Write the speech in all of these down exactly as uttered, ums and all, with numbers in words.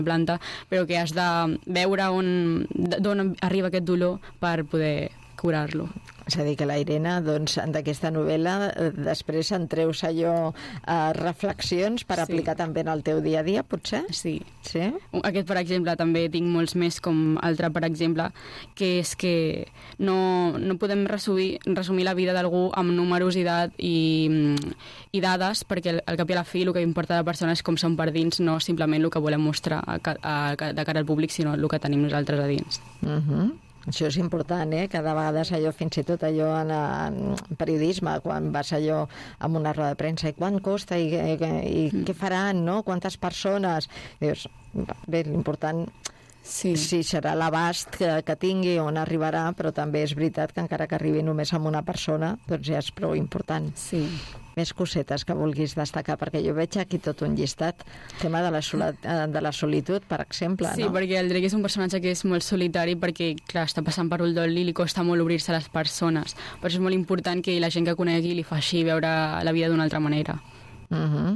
planta, però que has de veure on, d'on arriba aquest dolor per poder curar-lo. És a dir, que la Irene, doncs, d'aquesta novel·la, després en treus allò eh, reflexions per Sí. aplicar també en el teu dia a dia, potser? Sí. Sí? Aquest, per exemple, també tinc molts més, com altre, per exemple, que és que no, no podem resumir, resumir la vida d'algú amb números i, dat, i, i dades, perquè al cap i a la fi el que importa a la persona és com som per dins, no simplement el que volem mostrar a, a, a, de cara al públic, sinó el que tenim nosaltres a dins. Uh-huh. Això és important, eh? Cada vegada allò, fins i tot allò en, en periodisme, quan vas allò amb una roda de premsa, i quant costa, i, i, i mm. què faran, no? Quantes persones? Dius, bé, l'important sí. sí serà l'abast que, que tingui, on arribarà, però també és veritat que encara que arribi només amb una persona, doncs ja és prou important. Sí. Més cosetes que vulguis destacar, perquè jo veig aquí tot un llistat. Tema de la, sola, de la solitud, per exemple, sí, no? Sí, perquè el Drake és un personatge que és molt solitari perquè, clar, està passant per un dol i li costa molt obrir-se a les persones. Per això és molt important que la gent que conegui li faci veure la vida d'una altra manera. Uh-huh.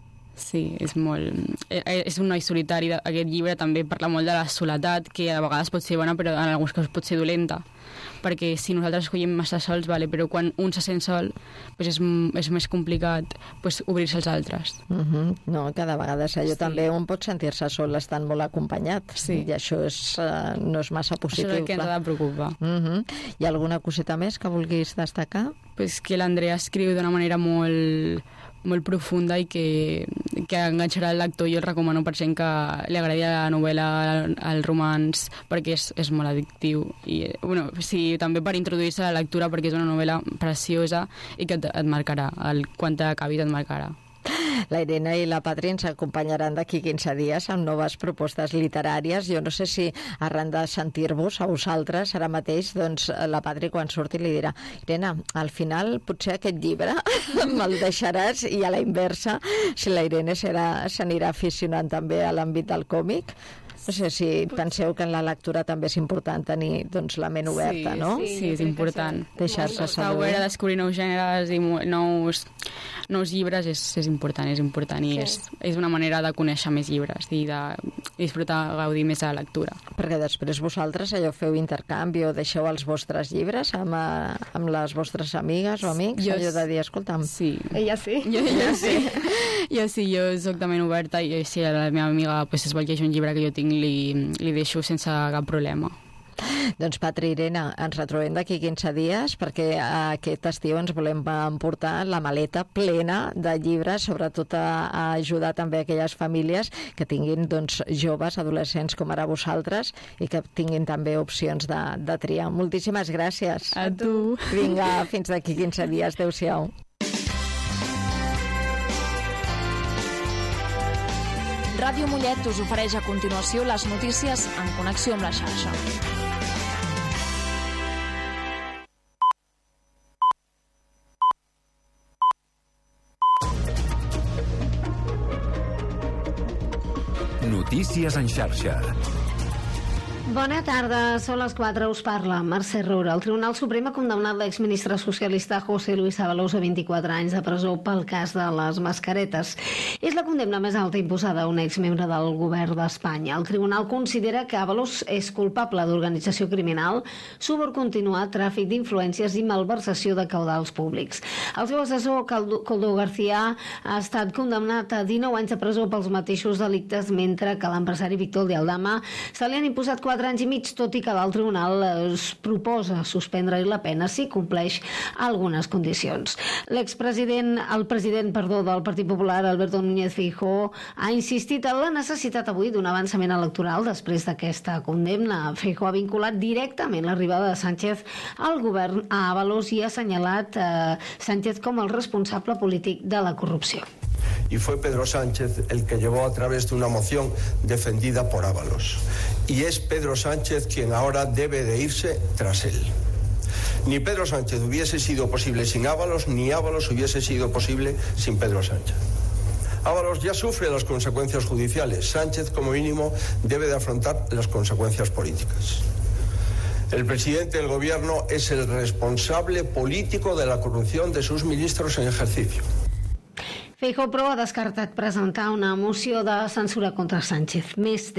Sí, és molt... És un noi solitari. Aquest llibre també parla molt de la soledat, que a vegades pot ser bona, però en alguns casos pot ser dolenta. Perquè si nosaltres escollim massa sols, vale, però quan un se sent sol, pues és, és més complicat pues, obrir-se als altres. Uh-huh. No, cada vegada allò sí. també un pot sentir-se sol estant molt acompanyat, sí. i això és, uh, no és massa positiu. Això és el que ens ha de preocupar. Uh-huh. Hi ha alguna coseta més que vulguis destacar? Pues que l'Andrea escriu d'una manera molt... molt profunda i que, que enganxarà el lector. Jo el recomano per gent que li agradi la novel·la, el romanç, perquè és, és molt addictiu. I, bueno, sí, també per introduir-se a la lectura, perquè és una novel·la preciosa i que et, et marcarà. El, quan t'acabis et marcarà. La Irene i la Patri ens acompanyaran d'aquí quinze dies amb noves propostes literàries. Jo no sé si arran de sentir-vos a vosaltres ara mateix, doncs la Patri quan surti li dirà: Irene, al final potser aquest llibre me'l deixaràs, i a la inversa, si la Irene s'anirà aficionant també a l'àmbit del còmic. No sé si penseu que en la lectura també és important tenir, doncs, la ment oberta, sí, no? Sí, sí, és important. Deixar-se estar seduir. obert a descobrir nous gèneres i nous, nous llibres és, és important, és important i sí. és, és una manera de conèixer més llibres i de disfrutar, gaudir més de la lectura. Perquè després vosaltres allò feu intercanvi o deixeu els vostres llibres amb, amb les vostres amigues o amics, jo allò de dir, escolta'm... Sí. Ella sí. Jo, jo sí. Jo sí, jo soc de ment oberta i si la meva amiga pues, es vol llegir un llibre que jo tinc, li, li deixo sense cap problema. Doncs Patri, Irene, ens retrobem d'aquí quinze dies perquè aquest estiu ens volem emportar la maleta plena de llibres, sobretot a, a ajudar també aquelles famílies que tinguin, doncs, joves, adolescents com ara vosaltres i que tinguin també opcions de, de triar. Moltíssimes gràcies. A tu. Vinga, fins d'aquí quinze dies. Adéu-siau. Ràdio Mollet us ofereix a continuació les notícies en connexió amb la xarxa. Notícies en xarxa. Bona tarda, són les quatre, us parla Mercè Roura. El Tribunal Suprem ha condemnat l'exministre socialista José Luis Ábalos a vint-i-quatre anys de presó pel cas de les mascaretes. És la condemna més alta imposada a un exmembre del govern d'Espanya. El tribunal considera que Ábalos és culpable d'organització criminal, suborn continuat, tràfic d'influències i malversació de caudals públics. El seu assessor, Koldo García, ha estat condemnat a dinou anys de presó pels mateixos delictes, mentre que l'empresari Víctor de Aldama se li han imposat quatre anys i mig, tot i que el tribunal es proposa suspendre-li la pena si compleix algunes condicions. L'expresident, el president, perdó, del Partit Popular, Alberto Núñez Feijóo, ha insistit en la necessitat avui d'un avançament electoral després d'aquesta condemna. Feijóo ha vinculat directament l'arribada de Sánchez al govern a Ábalos i ha assenyalat eh, Sánchez com el responsable polític de la corrupció. Y fue Pedro Sánchez el que llevó a través de una moción defendida por Ábalos. Y es Pedro Sánchez quien ahora debe de irse tras él. Ni Pedro Sánchez hubiese sido posible sin Ábalos, ni Ábalos hubiese sido posible sin Pedro Sánchez. Ábalos ya sufre las consecuencias judiciales. Sánchez, como mínimo, debe de afrontar las consecuencias políticas. El presidente del gobierno es el responsable político de la corrupción de sus ministros en ejercicio. Feijóo, però, ha descartat presentar una moció de censura contra Sánchez. Més